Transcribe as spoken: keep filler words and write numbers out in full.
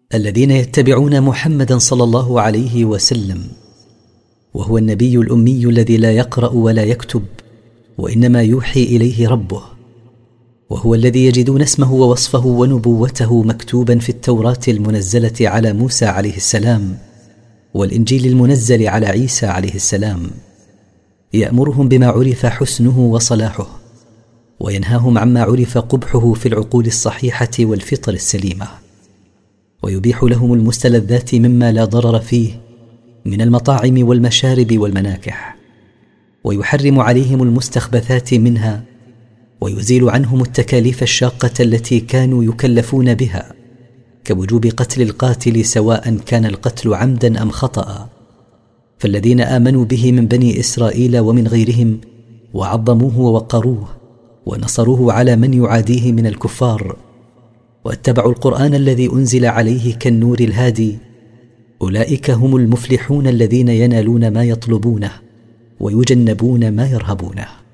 الذين يتبعون محمدا صلى الله عليه وسلم، وهو النبي الأمي الذي لا يقرأ ولا يكتب وإنما يوحي إليه ربه، وهو الذي يجدون اسمه ووصفه ونبوته مكتوبا في التوراة المنزلة على موسى عليه السلام والإنجيل المنزل على عيسى عليه السلام، يأمرهم بما عرف حسنه وصلاحه، وينهاهم عما عرف قبحه في العقول الصحيحة والفطر السليمة، ويبيح لهم المستلذات مما لا ضرر فيه من المطاعم والمشارب والمناكح، ويحرم عليهم المستخبثات منها، ويزيل عنهم التكاليف الشاقة التي كانوا يكلفون بها، كوجوب قتل القاتل سواء كان القتل عمدا أم خطأ. فالذين آمنوا به من بني إسرائيل ومن غيرهم وعظموه ووقروه ونصروه على من يعاديه من الكفار، واتبعوا القرآن الذي أنزل عليه كالنور الهادي، أولئك هم المفلحون الذين ينالون ما يطلبونه ويجنبون ما يرهبونه.